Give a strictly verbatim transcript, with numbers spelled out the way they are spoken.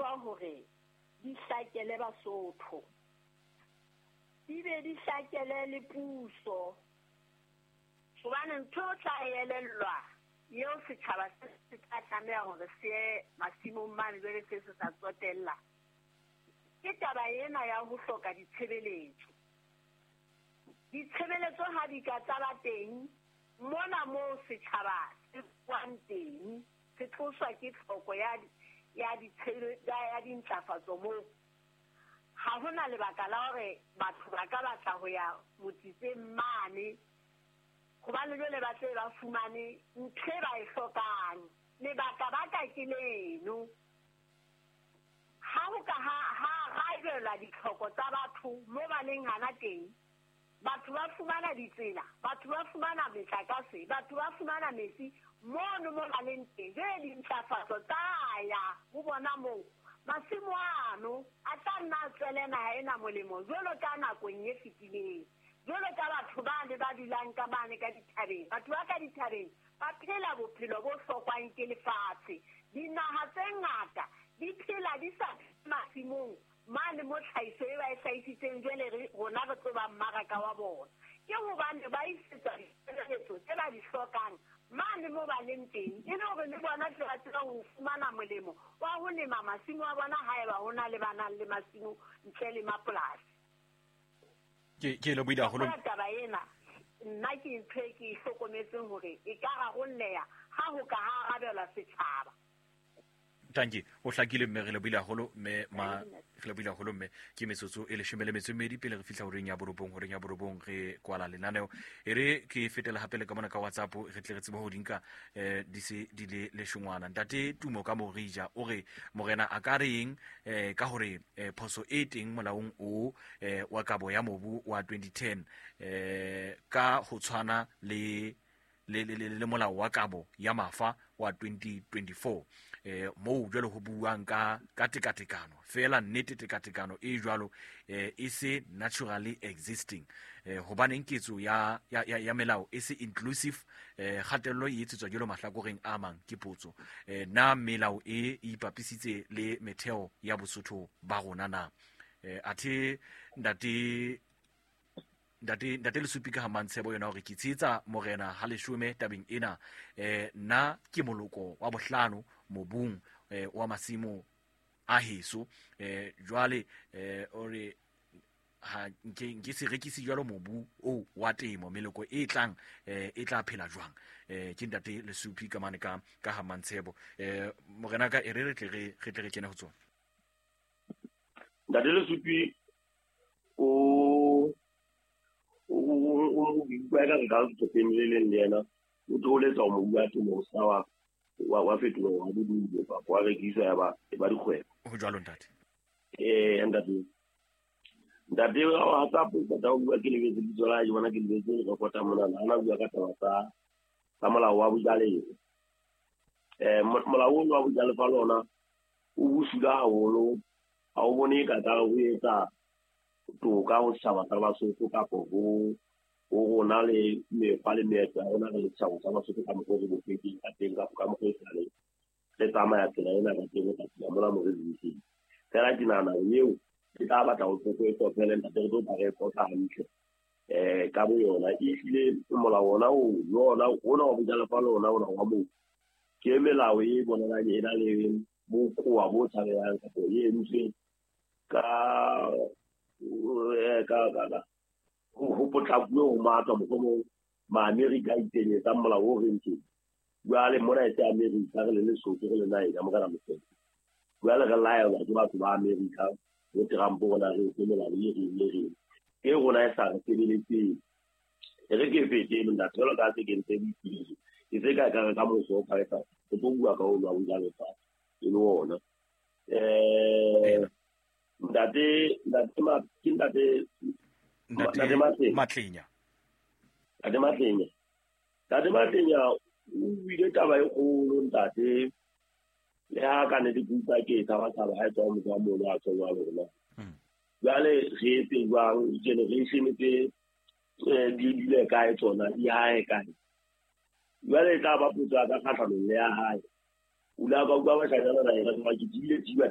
wa hore di hlakele Basotho di be di hlakele le puso hobane ntho tla elellwa yeo setjhaba se tla tlameha hore se masimong mane jwale se se sa tsotella ke taba ena ya ho hloka ditshebeletso ditshebeletso ha di ka tsaba teng mona mo setjhaba se buang teng se tloswa ke tlhoko ya ya ditshebeletso ya dintlafatso mo ha hona lebaka la hore batho ba ka batla ho ya motsitseng mane hobane jwale ba tle ba fumane ntho ba e hlokang lebaka ba ka ke leno ha o ka ha ha raibela ditlhoko tsa batho mo ba leng hana teng batho ba fumana ditsela batho ba fumana metlakase batho ba fumana metsi mono mo ba leng teng jwale dintlafatso tsaya ho bona moo masimo ano a tla nna tswele naha ena molemo jwalo ka nakong e fetileng jwalo ka batho ba le ba dulang ka mane ka dithabeng batho ba ka dithabeng ba phela bophelo bo hlokwang ke lefatshe dinaha tse ngata di phela di sa masimong mane mo tlhahiso e ba e hlahisitseng jwale rona re tlo ba mmaraka wa bona ke hobane ba isetsa ditshebeletso tse ba di hlokang mane mo ba leng teng e le hore le bona tla tsela ho fumana molemo wa ho lema masimo a bona haeba hona le bana le masimo ntle le mapolasi ke ke le buida holo taba ena nna ke ntse ke hlokometseng hore e ka rarolleha ha ho ka ha arabela setjhaba tanki o hlakile mme re le buile haholo mme ma re le buile haholo mme ke metsotso e le shemele metsomedi pele re fihla horeng ya borobong horeng ya borobong re kwala lenaneo e re ke fetela hapele ka mona ka WhatsApp re tle re tsebe ho dinka eh di se di le leshongwana ntate Tumo ka Morija o re morena a ka reng eh ka hore phoso e teng molaong o eh wa kabo ya mobu wa twenty ten eh ka ho tshwana le le le le molao wa kabo ya mafa wa twenty twenty-four eh mo jwalo ho buang ka ka tekatekano fela nnete tekatekano e jwalo eh e se naturally existing eh hobane nketso ya ya ya melao e se inclusive eh kgatello e etsetswa jwalo mahlakoreng a mang ke potso eh na melao e ipapisitse le metheo ya Bosotho ba rona na eh athe ndate ndate ndate le supika ha Mantshebo yona hore ke tsetsa morena ha leshome tabeng ena eh na ke moloko wa bohlano mobung eh wa masimo a heso eh jwale eh ore ha nke nke se rekisi jwalo mobu o wa temo meloko e tlang eh e tla phela jwang eh ke ndate le supika mane ka ka ha Mantshebo eh morena ka e re re tle re re tle re kene ho tsona ndate le supi o o bua ka ga go tsemelele le yena o tloletsa mo bua temo sa wa wa fetwa wa budu ba kwa re kisa ya ba ba dikgwebo ho jwalo ntate eh ndate ndate wa WhatsApp ba ta bua ke le be di tsela ya bona ke le be go kota mona ana bua ka taba sa sa molao wa bujale eh molao wa bujale fa lona o busula haholo a o bone ka ka o etsa to ka o tshaba tsa Basotho ka go o na le me pa le me tsa ona le tshaba tsa Basotho ka mo go go fiti a teng ka ka mo go tsa le le tsamaya tsela ena ka teng ka tsela mola mo re ditsi tsela dinana yeo e tla batla go go e topela nta teng do ba re go tla hantle eh ka bo yona e ile mola wona o yona ona o bujala pa lona ona wa mo ke melao e bona la e na le mo ko wa bo tsa ya ka go ye ntse ka ka ka ho potla bua o matla mo mo ma America itene tsa mola o rentse bua le mona e tsa America re le le sotho re le nae ka mogala mo teng bua le ga lae wa ke batho ba America le Trump bona re ke mola le re le re ke rona e sa re le tse e re ke fete le nda tsela ka se ke ntse di e se ka ka ka mo so ka etsa go bua ka o lwa o jalo fa e le ona eh ndate ndate ma kindate ndate matlenya ndate matlenya ndate matlenya o ile taba e go ndate le ha ka ne di buka ke ta ba taba ha tswa mo tswa mo ya tswa lona jale re te jwang generation ke di di le ka e tsona di hae ka jale ta ba putsa ka kgatlhanong le ya hae ula ba bua ba shanyana na ena ba ke dile di ba